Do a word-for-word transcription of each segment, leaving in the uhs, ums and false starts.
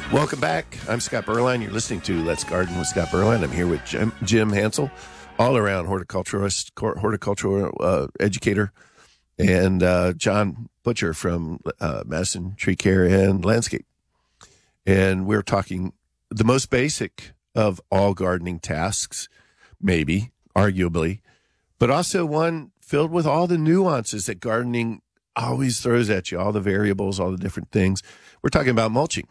Welcome back. I'm Scott Berline. You're listening to Let's Garden with Scott Berline. I'm here with Jim, Jim Hansel, all-around horticulturalist, horticultural uh, educator, and uh, John Butcher from uh, Madison Tree Care and Landscape. And we're talking the most basic of all gardening tasks, maybe, arguably, but also one filled with all the nuances that gardening always throws at you, all the variables, all the different things. We're talking about mulching.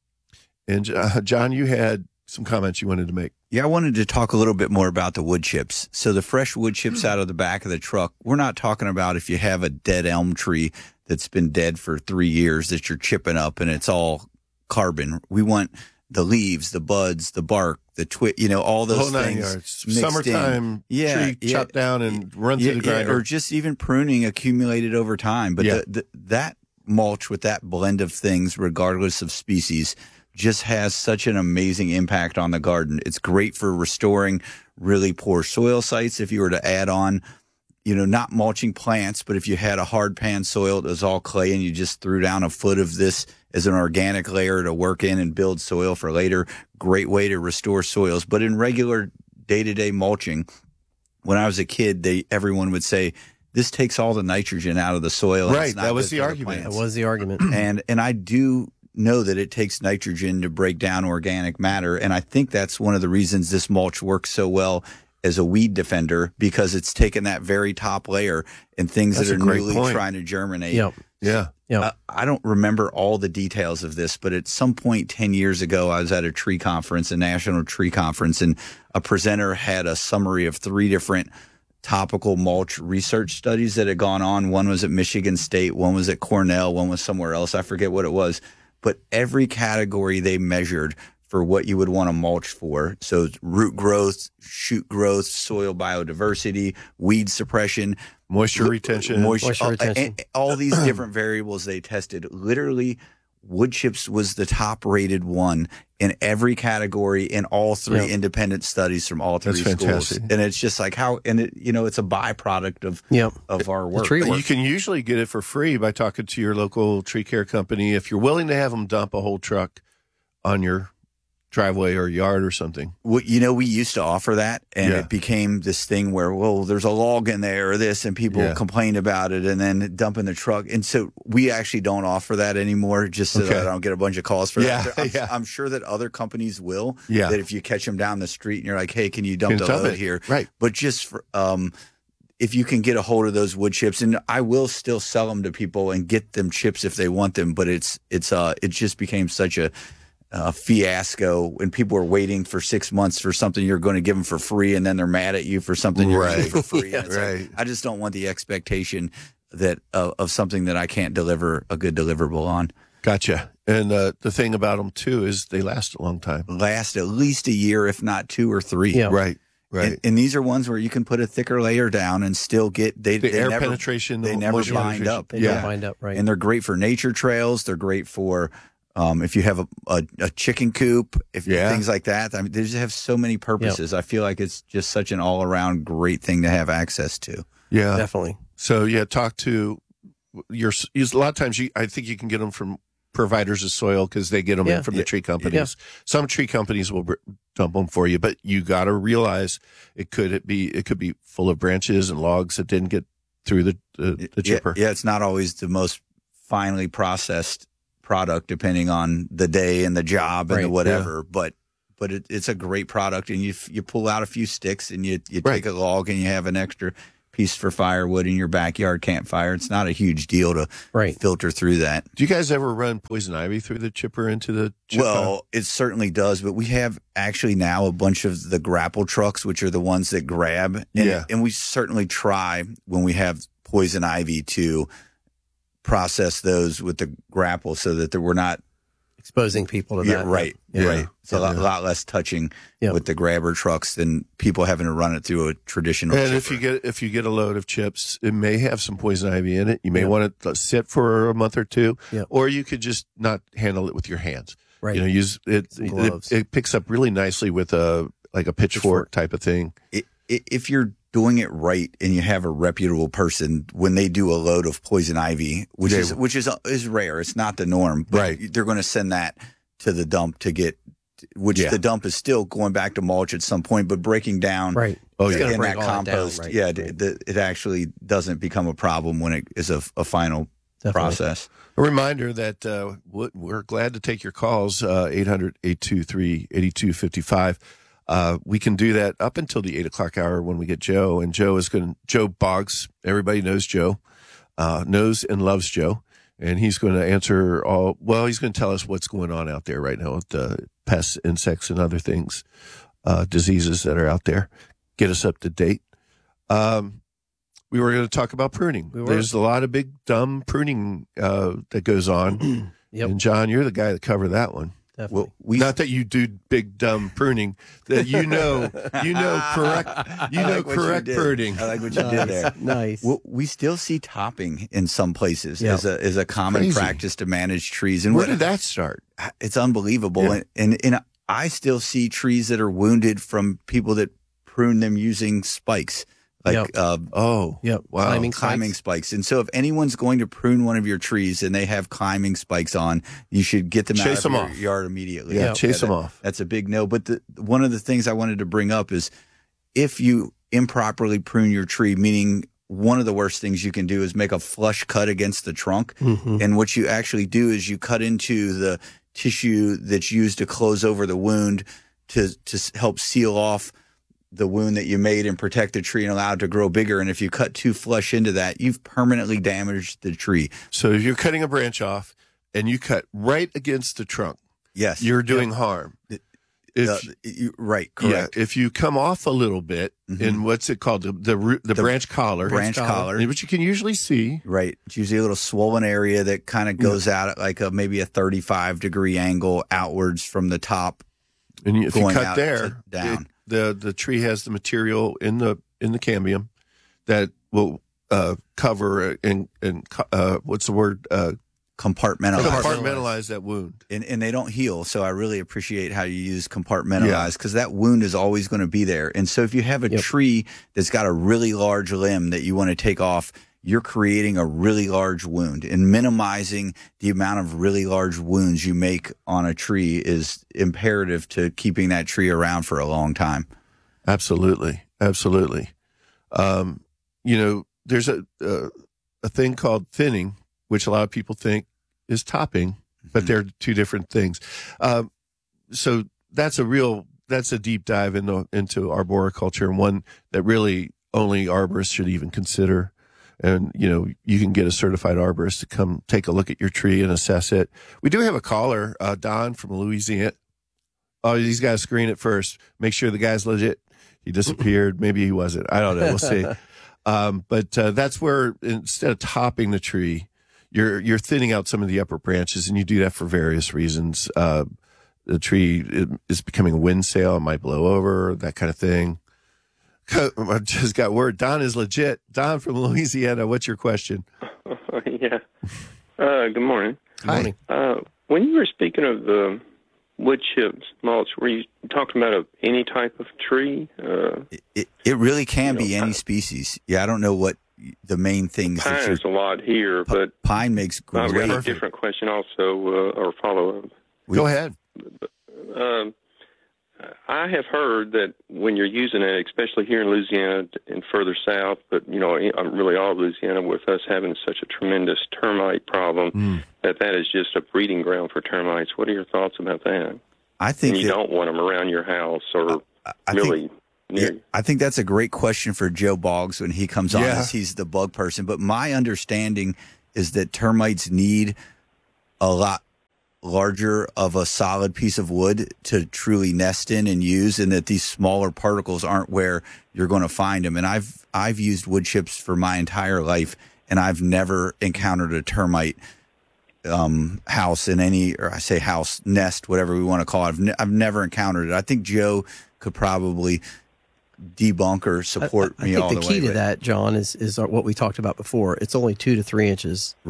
And uh, John, you had some comments you wanted to make. Yeah, I wanted to talk a little bit more about the wood chips. So the fresh wood chips out of the back of the truck, we're not talking about if you have a dead elm tree that's been dead for three years that you're chipping up and it's all carbon. We want the leaves, the buds, the bark, the twig, you know, all those the whole things. Nine yards. Summertime yeah, tree yeah, chopped down and run yeah, through the grinder. Yeah, or just even pruning accumulated over time. But yeah. the, the, that mulch with that blend of things, regardless of species, just has such an amazing impact on the garden. It's great for restoring really poor soil sites. If you were to add on, you know, not mulching plants, but if you had a hard pan soil that was all clay and you just threw down a foot of this as an organic layer to work in and build soil for later, great way to restore soils. But in regular day-to-day mulching, when I was a kid, they everyone would say, this takes all the nitrogen out of the soil. Right, that was the argument. That was the argument. And and I do know that it takes nitrogen to break down organic matter. And I think that's one of the reasons this mulch works so well as a weed defender, because it's taken that very top layer and things That's that are a great newly point. trying to germinate. Yep. Yeah. Yep. Uh, I don't remember all the details of this, but at some point ten years ago, I was at a tree conference, a national tree conference, and a presenter had a summary of three different topical mulch research studies that had gone on. One was at Michigan State, one was at Cornell, one was somewhere else. I forget what it was. But every category they measured for what you would want to mulch for. So root growth, shoot growth, soil biodiversity, weed suppression, Moisture retention. moisture, Moisture all, retention. all these different variables they tested. Literally, wood chips was the top rated one in every category in all three Yep. independent studies from all three That's schools. fantastic. And it's just like how, and it, you know, it's a byproduct of, Yep. of our work. tree work. You can usually get it for free by talking to your local tree care company if you're willing to have them dump a whole truck on your driveway or yard or something. Well, you know, we used to offer that, and Yeah. it became this thing where, well, there's a log in there or this, and people Yeah. complained about it, and then dump in the truck. And so we actually don't offer that anymore, just so Okay. that I don't get a bunch of calls for Yeah, that. I'm, yeah. I'm sure that other companies will. Yeah. That if you catch them down the street and you're like, hey, can you dump Can the dump load it. here? Right. But just for, um, if you can get a hold of those wood chips, and I will still sell them to people and get them chips if they want them, but it's it's uh it just became such a uh, fiasco when people are waiting for six months for something you're going to give them for free, and then they're mad at you for something you're Right. giving for free. Yeah, And it's like, right. I just don't want the expectation that uh, of something that I can't deliver a good deliverable on. Gotcha. And uh, the thing about them, too, is they last a long time. Last at least a year, if not two or three. Yeah. Right. Right. And, and these are ones where you can put a thicker layer down and still get they, the they air never, penetration, They the never moisture bind penetration. up. They Yeah. don't bind up, right? And they're great for nature trails. They're great for um, if you have a, a, a chicken coop, if Yeah. things like that. I mean, they just have so many purposes. I feel like it's just such an all around great thing to have access to. Yeah. Definitely. So, yeah, talk to your, a lot of times you, I think you can get them from providers of soil because they get them Yeah. in from Yeah. the tree companies. Some tree companies will br- dump them for you, but you got to realize it could it be it could be full of branches and logs that didn't get through the the, the Yeah, chipper. yeah, it's not always the most finely processed product, depending on the day and the job and the Right, whatever. But but it, it's a great product, and you you pull out a few sticks and you you Right. take a log and you have an extra piece for firewood in your backyard campfire. It's not a huge deal to Right. filter through that. Do you guys ever run poison ivy through the chipper into the chip pile? Well, it certainly does, but we have actually now a bunch of the grapple trucks, which are the ones that grab. And, Yeah. and we certainly try when we have poison ivy to process those with the grapple so that we're not Exposing people to yeah, that. right, Yeah. right. It's a lot, Yeah. lot less touching Yeah. with the grabber trucks than people having to run it through a traditional And chipper. if you get if you get a load of chips, it may have some poison ivy in it. You may Yeah. want it to sit for a month or two, Yeah. or you could just not handle it with your hands. Right. You know, use it. Some It, gloves. it picks up really nicely with a like a pitchfork type of thing. I- i- if you're doing it right and you have a reputable person, when they do a load of poison ivy, which They- is which is is rare, it's not the norm, but Right. they're going to send that to the dump to get, which Yeah. the dump is still going back to mulch at some point, but breaking down Right. Oh, It's yeah. gonna in break that all that down, compost, right, yeah, right. the, the, it actually doesn't become a problem when it is a, a final Definitely. process. A reminder that uh, w- we're glad to take your calls, uh, eight hundred, eight two three, eight two five five. Uh, we can do that up until the eight o'clock hour when we get Joe. And Joe is going to, Joe Boggs, everybody knows Joe, uh, knows and loves Joe. And he's going to answer all, well, he's going to tell us what's going on out there right now with the pests, insects, and other things, uh, diseases that are out there. Get us up to date. Um, we were going to talk about pruning. We were. There's a lot of big, dumb pruning uh, that goes on. Yep. And John, you're the guy that covered that one. Definitely. Well, we Not that you do big, dumb pruning, that you know, you know, correct, you I know, like what you correct did. pruning. I like what you did there. Nice. Well, we still see topping in some places Yeah. as a as a common Crazy. practice to manage trees, and Where what- did that start? it's unbelievable. Yeah. And, and and I still see trees that are wounded from people that prune them using spikes, like Yep. uh, Oh, Yep. wow. Climbing climbing spikes. spikes. And so, if anyone's going to prune one of your trees and they have climbing spikes on, you should get them Chase out them of your off. yard immediately. Yeah, chase that- them off. That's a big no. But the, one of the things I wanted to bring up is if you improperly prune your tree, meaning one of the worst things you can do is make a flush cut against the trunk. Mhm. And what you actually do is you cut into the tissue that's used to close over the wound to to s- help seal off the wound that you made and protect the tree and allow it to grow bigger. And if you cut too flush into that, you've permanently damaged the tree. So if you're cutting a branch off and you cut right against the trunk, Yes. you're doing harm. If Uh, you- right. yeah, Correct. if you come off a little bit Mhm. in what's it called, the the, root, the, The branch collar, branch collar. which you can usually see. Right. It's usually a little swollen area that kind of goes out at like a maybe a thirty-five degree angle outwards from the top. And if you Going cut out there, to down. it- the the tree has the material in the in the cambium that will uh, cover and and co- uh, what's the word uh, Compartmentalize. compartmentalize that wound. And, and they don't heal. So I really appreciate how you use compartmentalize because that wound is always going to be there. And so if you have a Yep. tree that's got a really large limb that you want to take off, you're creating a really large wound, and minimizing the amount of really large wounds you make on a tree is imperative to keeping that tree around for a long time. Absolutely, absolutely. Um, you know, there's a, a a thing called thinning, which a lot of people think is topping, but Mhm. they're two different things. Um, so that's a real that's a deep dive into into arboriculture, and one that really only arborists should even consider. And you know, you can get a certified arborist to come take a look at your tree and assess it. We do have a caller, uh, Don from Louisiana. Oh, he's got to screen it first. Make sure the guy's legit. He disappeared. Maybe he wasn't. I don't know. We'll see. Um, but uh, that's where instead of topping the tree, you're you're thinning out some of the upper branches, and you do that for various reasons. Uh, the tree is becoming a wind sail; it might blow over, that kind of thing. I just got word. Don is legit. Don from Louisiana. What's your question? yeah. Uh, good morning. Good morning. Uh, when you were speaking of the wood chips mulch, were you talking about a, any type of tree? Uh, It, it, it really can You know, be any pine- species. Yeah, I don't know what the main things that pine you're, is a lot here, but pine makes I've great. got a different question also, uh, or follow-up. We- Go ahead. Um, I have heard that when you're using it, especially here in Louisiana and further south, but you know, I'm really all of Louisiana, with us having such a tremendous termite problem, Mm. that that is just a breeding ground for termites. What are your thoughts about that? I And think you that, don't want them around your house or I, I think really near. Yeah, I think that's a great question for Joe Boggs when he comes on, Yeah. as he's the bug person. But my understanding is that termites need a lot larger of a solid piece of wood to truly nest in and use, and that these smaller particles aren't where you're going to find them. And I've I've used wood chips for my entire life, and I've never encountered a termite um, house in any, or I say house, nest, whatever we want to call it. I've, ne- I've never encountered it. I think Joe could probably debunk or support I, I me think all the the key way. to but- that, John, is is what we talked about before. It's only two to three inches Right. thick.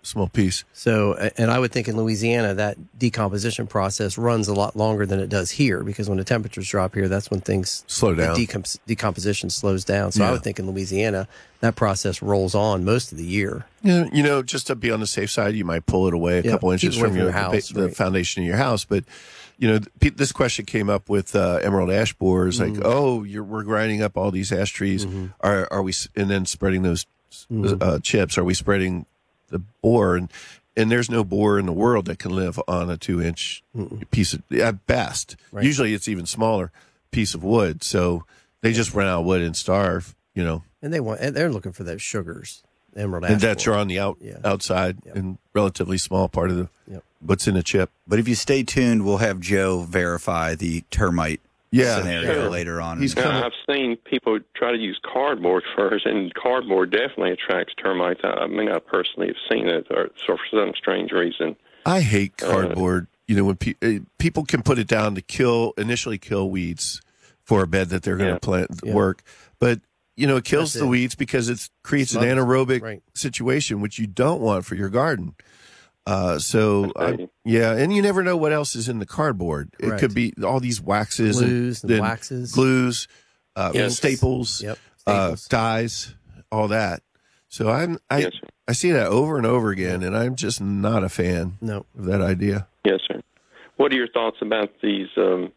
small piece. So, and I would think in Louisiana that decomposition process runs a lot longer than it does here, because when the temperatures drop here, that's when things Slow down. Decomp- decomposition slows down. So Yeah. I would think in Louisiana that process rolls on most of the year. Yeah, you know, just to be on the safe side, you might pull it away a Yeah, couple keep inches it away from from your, your house, the, the right. foundation of your house. But you know, th- this question came up with uh, emerald ash borers, Mm-hmm. like, oh, you're we're grinding up all these ash trees. Mm-hmm. Are are we? s- And then spreading those Mm-hmm. uh, chips. Are we spreading the borer? And and there's no borer in the world that can live on a two inch piece of, at best. Right. Usually, it's even smaller piece of wood. So they just run out of wood and starve. You know. And they want, and they're looking for those sugars, emerald ash. And that borer. you're on the out Yeah. outside Yep. and relatively small part of the Yep. what's in the chip. But if you stay tuned, we'll have Joe verify the termite Yeah, scenario sure. later on. He's Now, coming. I've seen people try to use cardboard first, and cardboard definitely attracts termites. I, I mean, I personally have seen it, or so for some strange reason. I hate Uh, cardboard. you know, when pe- uh, people can put it down to kill initially kill weeds for a bed that they're going to Yeah. plant Yeah. work, but you know, it kills That's the it. weeds because it creates an Smothers. anaerobic Right. situation, which you don't want for your garden. Uh, so I, Okay. yeah, and you never know what else is in the cardboard. It Correct. could be all these waxes, Glues and then waxes. glues, uh, Yes. staples, Yep. uh, Staples. dyes, all that. So I'm I Yes, sir. I see that over and over again, and I'm just not a fan No. of that idea. Yes, sir. What are your thoughts about these um,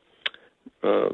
uh,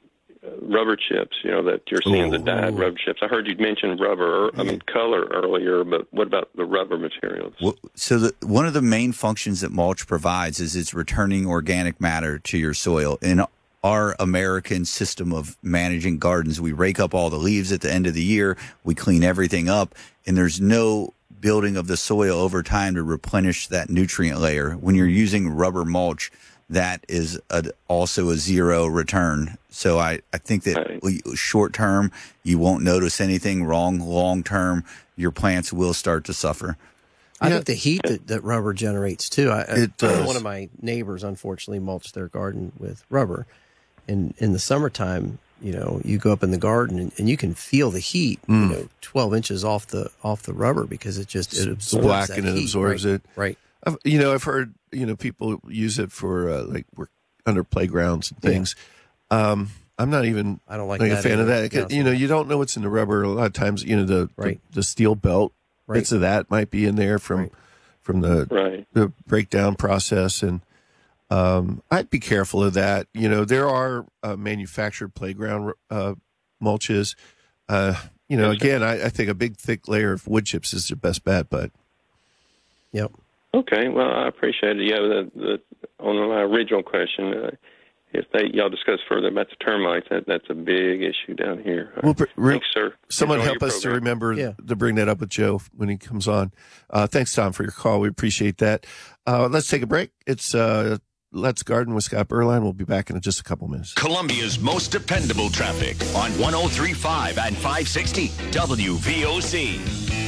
rubber chips? You know that you're seeing the Ooh. dyed rubber chips. I heard you mention rubber. I mean color earlier, but what about the rubber materials? Well, so the, one of the main functions that mulch provides is it's returning organic matter to your soil. In our American system of managing gardens, we rake up all the leaves at the end of the year, we clean everything up, and there's no building of the soil over time to replenish that nutrient layer. When you're using rubber mulch, that is a, also a zero return. So I, I think that Right. we, short term, you won't notice anything wrong. Long term, your plants will start to suffer. I Yeah. think the heat that, that rubber generates too. I, It I- does. One of my neighbors, unfortunately, mulched their garden with rubber, and in the summertime, you know, you go up in the garden and, and you can feel the heat, Mm. you know, twelve inches off the off the rubber because it just it It's absorbs black that and it heat. absorbs Right. it. Right. I've, you know, I've heard you know people use it for uh, like work under playgrounds and Yeah. things. Um, I'm not even I don't like like that a fan of either, that. to be honest You know, with you don't know what's in the rubber. A lot of times, you know, the Right. the, the steel belt Right. bits of that might be in there from Right. from the Right. the breakdown process, and um, I'd be careful of that. You know, there are uh, manufactured playground uh, mulches. Uh, you know, Yes, sir. again, I, I think a big thick layer of wood chips is the best bet, but Yep. Okay, well, I appreciate it. Yeah, the, the, on my original question, uh, if they y'all discuss further about the termites, that, that's a big issue down here. Well, pre- re- Thanks, sir. someone Enjoy help your us to program. remember Yeah. to bring that up with Joe when he comes on. Uh, thanks, Tom, for your call. We appreciate that. Uh, let's take a break. It's uh, Let's Garden with Scott Berline. We'll be back in just a couple minutes. Columbia's most dependable traffic on one oh three point five and five sixty W V O C.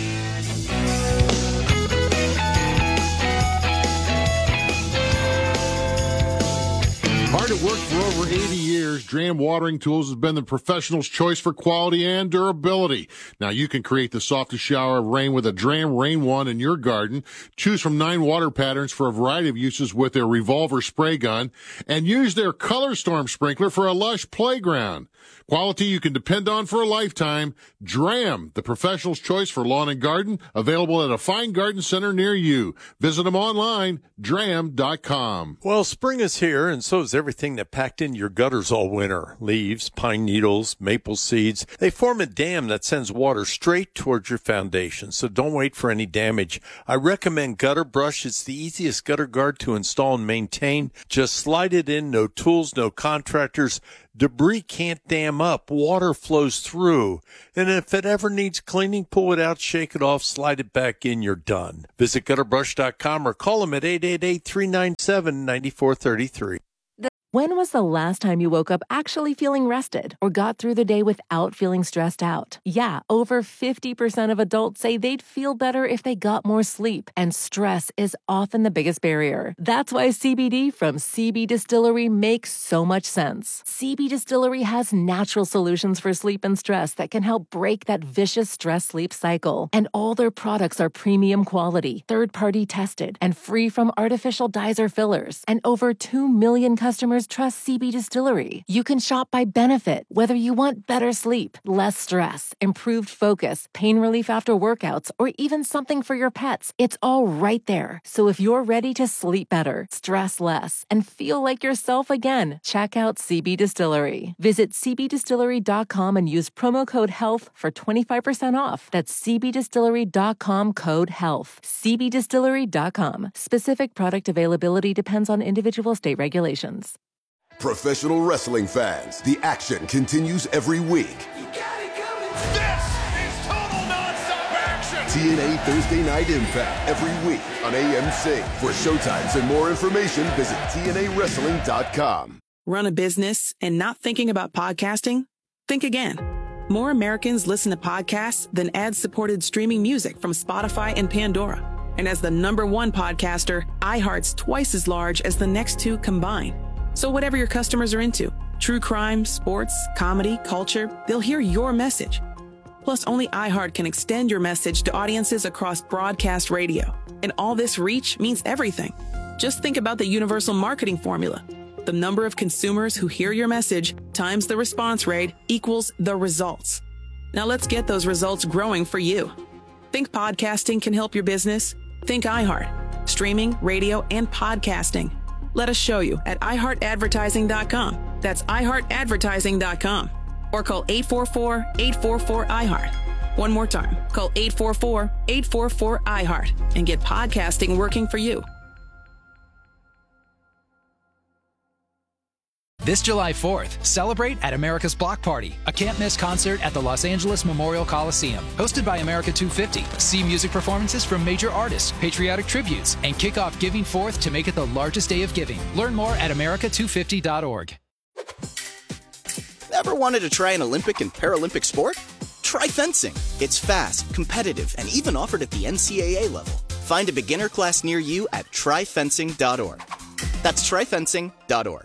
Hard at work for over eighty years, Dram Watering Tools has been the professional's choice for quality and durability. Now you can create the softest shower of rain with a Dram Rain Wand in your garden. Choose from nine water patterns for a variety of uses with their revolver spray gun, and use their Color Storm sprinkler for a lush playground. Quality you can depend on for a lifetime. Dram, the professional's choice for lawn and garden, available at a fine garden center near you. Visit them online, dram dot com. Well, spring is here, and so is everything that packed in your gutters all winter. Leaves, pine needles, maple seeds. They form a dam that sends water straight towards your foundation, so don't wait for any damage. I recommend Gutter Brush. It's the easiest gutter guard to install and maintain. Just slide it in, no tools, no contractors. Debris can't dam up. Water flows through. And if it ever needs cleaning, pull it out, shake it off, slide it back in, you're done. Visit gutter brush dot com or call them at eight eight eight, three nine seven, nine four three three. When was the last time you woke up actually feeling rested or got through the day without feeling stressed out? Yeah, over fifty percent of adults say they'd feel better if they got more sleep, and stress is often the biggest barrier. That's why C B D from C B Distillery makes so much sense. C B Distillery has natural solutions for sleep and stress that can help break that vicious stress-sleep cycle. And all their products are premium quality, third-party tested, and free from artificial dyes or fillers. And over two million customers trust C B Distillery. You can shop by benefit, whether you want better sleep, less stress, improved focus, pain relief after workouts, or even something for your pets. It's all right there. So if you're ready to sleep better, stress less, and feel like yourself again, check out C B Distillery. Visit c b distillery dot com and use promo code HEALTH for twenty-five percent off. That's c b distillery dot com code HEALTH. c b distillery dot com. Specific product availability depends on individual state regulations. Professional wrestling fans, the action continues every week. You got it coming. This is total nonstop action. T N A Thursday Night Impact every week on A M C. For showtimes and more information, visit T N A wrestling dot com. Run a business and not thinking about podcasting? Think again. More Americans listen to podcasts than ad-supported streaming music from Spotify and Pandora. And as the number one podcaster, iHeart's twice as large as the next two combined. So whatever your customers are into, true crime, sports, comedy, culture, they'll hear your message. Plus, only iHeart can extend your message to audiences across broadcast radio. And all this reach means everything. Just think about the universal marketing formula. The number of consumers who hear your message times the response rate equals the results. Now let's get those results growing for you. Think podcasting can help your business? Think iHeart. Streaming, radio, and podcasting. Let us show you at i heart advertising dot com. That's i heart advertising dot com. Or call eight four four, eight four four, I heart. One more time. Call eight four four, eight four four, I heart and get podcasting working for you. This July fourth, celebrate at America's Block Party, a can't-miss concert at the Los Angeles Memorial Coliseum. Hosted by America two fifty, see music performances from major artists, patriotic tributes, and kick off Giving Fourth to make it the largest day of giving. Learn more at america two fifty dot org. Ever wanted to try an Olympic and Paralympic sport? Try fencing. It's fast, competitive, and even offered at the N C A A level. Find a beginner class near you at try fencing dot org. That's try fencing dot org.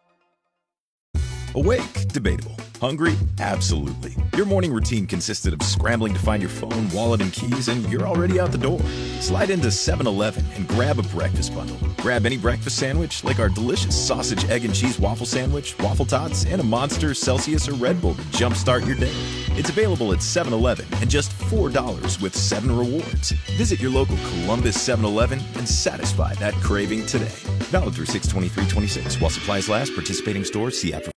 Awake? Debatable. Hungry? Absolutely. Your morning routine consisted of scrambling to find your phone, wallet, and keys, and you're already out the door. Slide into seven eleven and grab a breakfast bundle. Grab any breakfast sandwich, like our delicious sausage, egg, and cheese waffle sandwich, waffle tots, and a Monster, Celsius, or Red Bull to jumpstart your day. It's available at seven eleven and just four dollars with seven rewards. Visit your local Columbus seven eleven and satisfy that craving today. Valid through six twenty-three twenty-six. While supplies last, participating stores, see app for